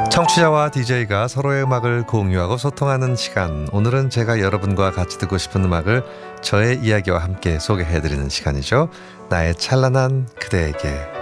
청취자와 DJ가 서로의 음악을 공유하고 소통하는 시간. 오늘은 제가 여러분과 같이 듣고 싶은 음악을 저의 이야기와 함께 소개해드리는 시간이죠. 나의 찬란한 그대에게.